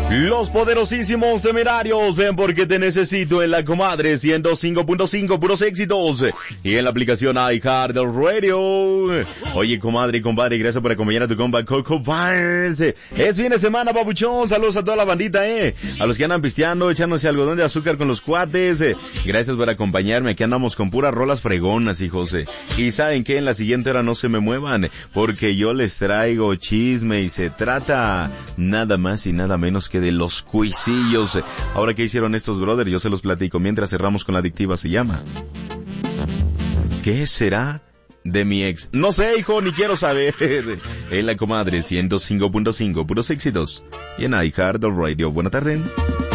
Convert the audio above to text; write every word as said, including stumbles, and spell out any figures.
Los poderosísimos temerarios, ven porque te necesito en la comadre ciento cinco punto cinco, puros éxitos. Y en la aplicación iHeartRadio. Oye, comadre y compadre, gracias por acompañar a tu compa Coco Vines. Es fin de semana, papuchón. Saludos a toda la bandita, eh. A los que andan pisteando, echándose algodón de azúcar con los cuates. Gracias por acompañarme. Aquí andamos con puras rolas fregonas, hijos. Y saben que en la siguiente hora no se me muevan, porque yo les traigo chisme y se trata nada más y nada menos que de los cuisillos. Ahora, ¿qué hicieron estos brothers? Yo se los platico mientras cerramos con la adictiva. Se llama ¿Qué será de mi ex? No sé, hijo, ni quiero saber. En la comadre ciento cinco punto cinco, puros éxitos. Y en iHeartRadio. Buena tarde.